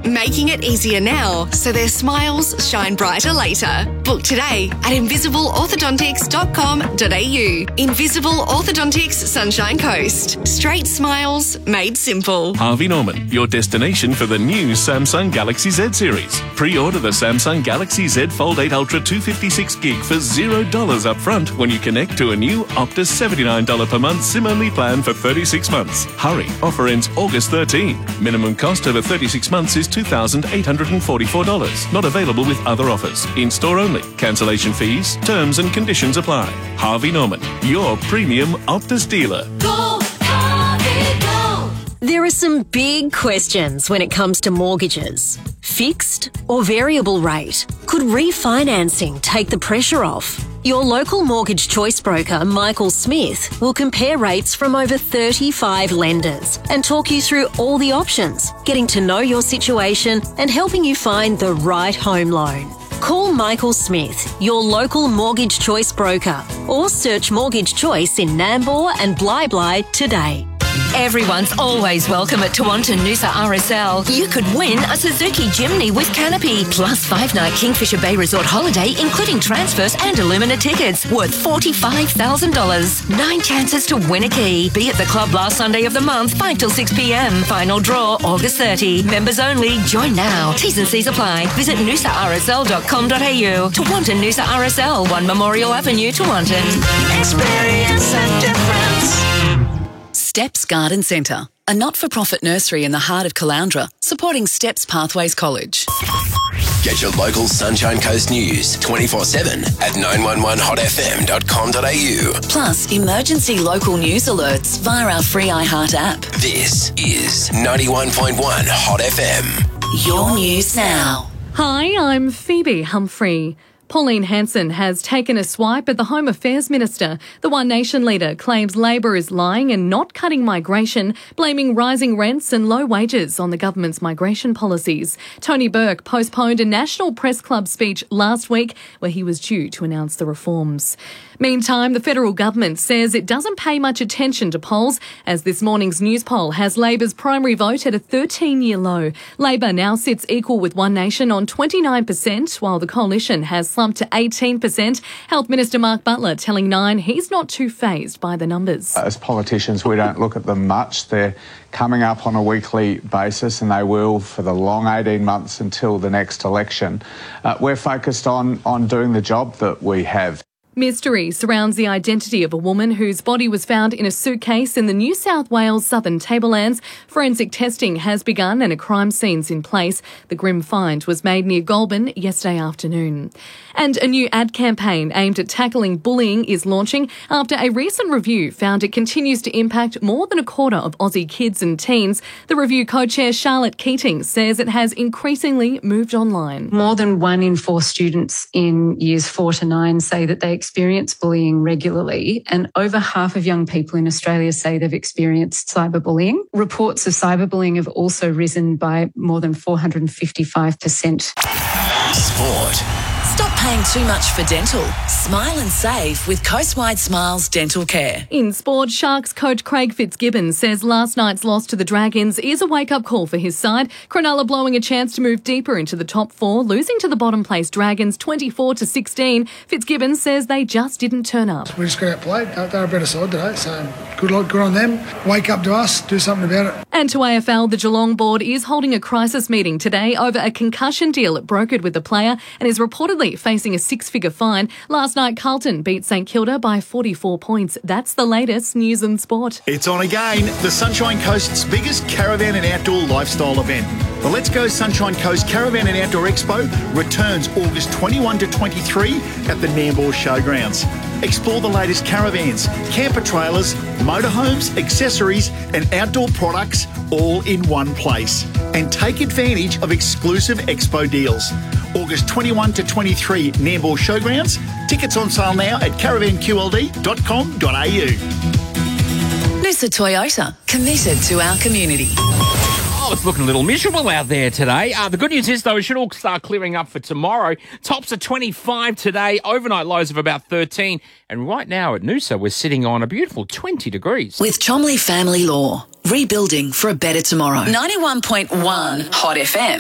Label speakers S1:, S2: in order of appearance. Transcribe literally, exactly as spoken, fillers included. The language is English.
S1: making it easier now so their smiles shine brighter later. Book today at invisible orthodontics dot com dot a u. Invisible Orthodontics Sunshine Coast. Straight smiles made simple.
S2: Harvey Norman, your destination for the new Samsung Galaxy Z series. Pre-order the Samsung Galaxy Z Fold eight Ultra two fifty-six gig for zero dollars up front when you connect to a new Optus seventy-nine dollars per month SIM-only plan for thirty-six months. Hurry, offer ends August thirteenth. Minimum cost over thirty-six months is two thousand eight hundred forty-four dollars. Not available with other offers. In-store only. Cancellation fees, terms and conditions apply. Harvey Norman, your premium Optus dealer.
S3: Go, Harvey, go.
S4: There are some big questions when it comes to mortgages. Fixed or variable rate? Could refinancing take the pressure off? Your local mortgage choice broker, Michael Smith, will compare rates from over thirty-five lenders and talk you through all the options, getting to know your situation and helping you find the right home loan. Call Michael Smith, your local mortgage choice broker, or search Mortgage Choice in Nambour and Bly Bly today.
S5: Everyone's always welcome at Tawanta Noosa R S L. You could win a Suzuki Jimny with canopy, plus five-night Kingfisher Bay Resort holiday, including transfers and Illumina tickets, worth forty-five thousand dollars. Nine chances to win a key. Be at the club last Sunday of the month, five till six p m. Final draw, August thirtieth. Members only. Join now. T's and C's apply. Visit noosa r s l dot com dot a u. Tawanta Noosa R S L, one Memorial Avenue, Tawantin. Experience a difference.
S6: Steps Garden Centre, a not-for-profit nursery in the heart of Caloundra, supporting Steps Pathways College.
S7: Get your local Sunshine Coast news twenty-four seven at nine one one hot f m dot com dot a u.
S6: Plus, emergency local news alerts via our free iHeart app.
S7: This is ninety-one point one Hot F M.
S6: Your news now.
S8: Hi, I'm Phoebe Humphrey. Pauline Hanson has taken a swipe at the Home Affairs Minister. The One Nation leader claims Labor is lying and not cutting migration, blaming rising rents and low wages on the government's migration policies. Tony Burke postponed a National Press Club speech last week where he was due to announce the reforms. Meantime, the federal government says it doesn't pay much attention to polls, as this morning's news poll has Labor's primary vote at a thirteen-year low. Labor now sits equal with One Nation on twenty-nine percent, while the coalition has slumped to eighteen percent. Health Minister Mark Butler telling Nine he's not too fazed by the numbers.
S9: As politicians, we don't look at them much. They're coming up on a weekly basis, and they will for the long eighteen months until the next election. Uh, we're focused on, on doing the job that we have.
S8: Mystery surrounds the identity of a woman whose body was found in a suitcase in the New South Wales southern tablelands. Forensic testing has begun and a crime scene's in place. The grim find was made near Goulburn yesterday afternoon. And a new ad campaign aimed at tackling bullying is launching after a recent review found it continues to impact more than a quarter of Aussie kids and teens. The review co-chair Charlotte Keating says it has increasingly moved online.
S10: More than one in four students in years four to nine say that they experience bullying regularly, and over half of young people in Australia say they've experienced cyberbullying. Reports of cyberbullying have also risen by more than four hundred fifty-five percent.
S7: Sport.
S6: Stop paying too much for dental. Smile and save with Coastwide Smiles Dental Care.
S8: In sport, Sharks coach Craig Fitzgibbon says last night's loss to the Dragons is a wake-up call for his side. Cronulla blowing a chance to move deeper into the top four, losing to the bottom-place Dragons twenty-four to sixteen. Fitzgibbon says they just didn't turn up.
S11: We just got outplayed. They're a better side today, so good luck, good on them. Wake up to us, do something about it.
S8: And to A F L, the Geelong board is holding a crisis meeting today over a concussion deal it brokered with the player and is reportedly facing a six-figure fine. Last night, Carlton beat St Kilda by forty-four points. That's the latest news and sport.
S12: It's on again, the Sunshine Coast's biggest caravan and outdoor lifestyle event. The Let's Go Sunshine Coast Caravan and Outdoor Expo returns August twenty-first to twenty-third at the Nambour Showgrounds. Explore the latest caravans, camper trailers, motorhomes, accessories and outdoor products all in one place. And take advantage of exclusive expo deals. August twenty-first to twenty-third, Nambour Showgrounds. Tickets on sale now at caravan q l d dot com dot a u.
S6: Noosa Toyota, committed to our community.
S13: Oh, it's looking a little miserable out there today. Uh, the good news is, though, it should all start clearing up for tomorrow. Tops are twenty-five today, overnight lows of about thirteen. And right now at Noosa, we're sitting on a beautiful twenty degrees.
S6: With Chomley Family Law, rebuilding for a better tomorrow. ninety-one point one Hot F M.